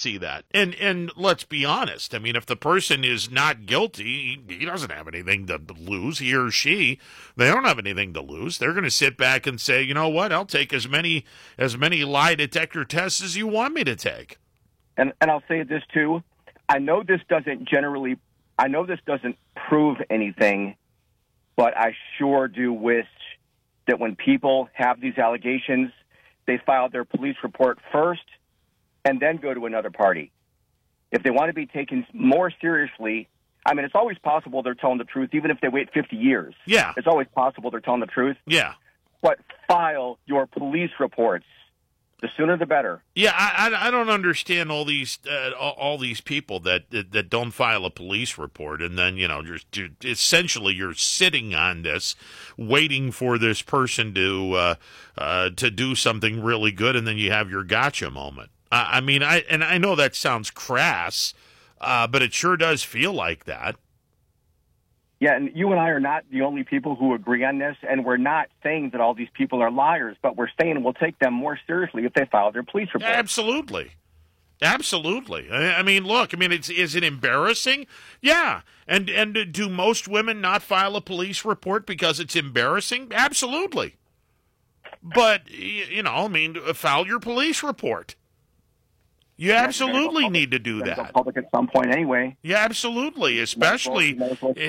see that. And let's be honest. I mean, if the person is not guilty, he doesn't have anything to lose. He or she, they don't have anything to lose. They're going to sit back and say, you know what? I'll take as many lie detector tests as you want me to take. And I'll say this too. I know this doesn't prove anything, but I sure do wish that when people have these allegations, they file their police report first and then go to another party. If they want to be taken more seriously, I mean, it's always possible they're telling the truth, even if they wait 50 years. Yeah. It's always possible they're telling the truth. Yeah. But file your police reports. The sooner the better. Yeah, I don't understand all these people that don't file a police report, and then essentially you're sitting on this, waiting for this person to do something really good, and then you have your gotcha moment. I mean, I know that sounds crass, but it sure does feel like that. Yeah, and you and I are not the only people who agree on this, and we're not saying that all these people are liars, but we're saying we'll take them more seriously if they file their police report. Absolutely. Absolutely. I mean, look, is it embarrassing? Yeah. And do most women not file a police report because it's embarrassing? Absolutely. But, file your police report. You absolutely need to do that. Go public at some point anyway. Yeah, absolutely. Especially,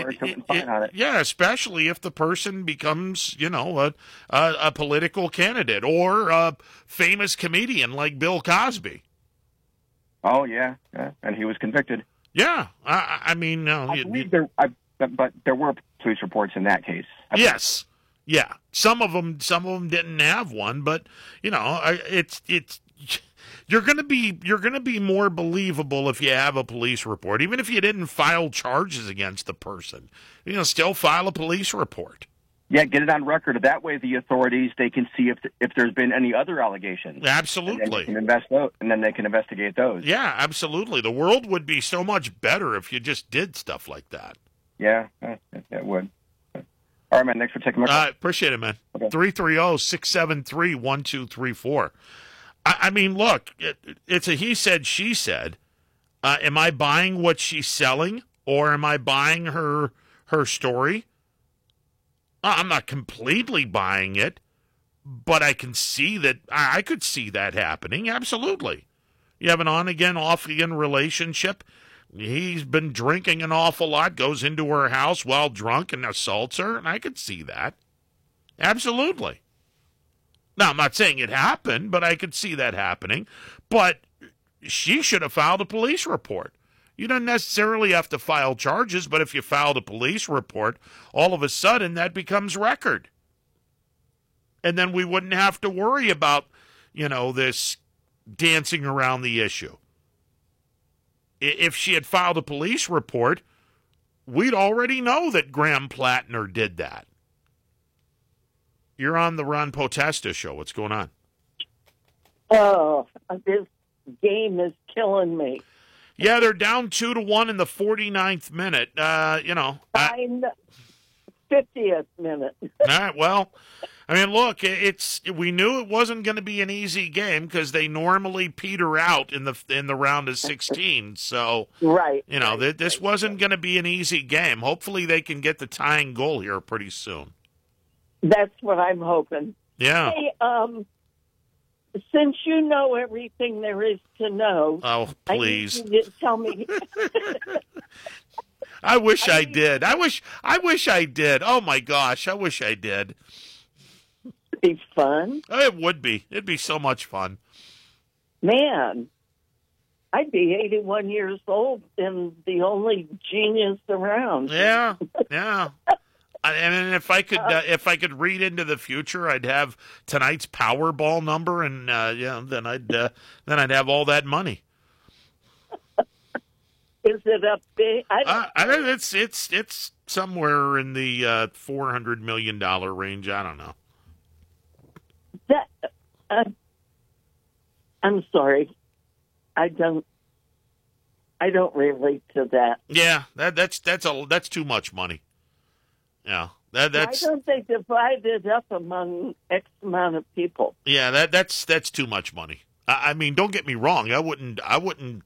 especially if the person becomes, a political candidate or a famous comedian like Bill Cosby. Oh yeah, and he was convicted. Yeah, I believe but there were police reports in that case. Yes, yeah. Some of them didn't have one, but it's. You're gonna be more believable if you have a police report, even if you didn't file charges against the person. Still file a police report. Yeah, get it on record. That way, the authorities they can see if there's been any other allegations. Absolutely, and then they can investigate those. Yeah, absolutely. The world would be so much better if you just did stuff like that. Yeah, it would. All right, man. Thanks for taking my call. Appreciate it, man. Okay. 330-673-1234. I mean, look, it's a he said, she said. Am I buying what she's selling, or am I buying her story? I'm not completely buying it, but I can see that. I could see that happening. Absolutely. You have an on-again, off-again relationship. He's been drinking an awful lot, goes into her house while drunk and assaults her, and I could see that. Absolutely. Now, I'm not saying it happened, but I could see that happening. But she should have filed a police report. You don't necessarily have to file charges, but if you filed a police report, all of a sudden that becomes record. And then we wouldn't have to worry about, this dancing around the issue. If she had filed a police report, we'd already know that Graham Plattner did that. You're on the Ron Potesta show. What's going on? Oh, this game is killing me. Yeah, they're down 2-1 in the 49th minute. 50th minute. All right, well, look, we knew it wasn't going to be an easy game because they normally peter out in the round of 16. So, right. This wasn't going to be an easy game. Hopefully they can get the tying goal here pretty soon. That's what I'm hoping. Yeah. Hey, since you know everything there is to know, oh please, I need you to tell me. I wish I did. I wish I did. Oh my gosh, I wish I did. It'd be fun. It would be. It'd be so much fun. Man, I'd be 81 years old and the only genius around. Yeah, yeah. And if I could read into the future, I'd have tonight's Powerball number, and then I'd have all that money. Is it up big? It's somewhere in the $400 million range. I don't know. I'm sorry, I don't relate to that. Yeah, that's too much money. Yeah, that's. Why don't they divide it up among X amount of people? Yeah, that's too much money. I mean, don't get me wrong. I wouldn't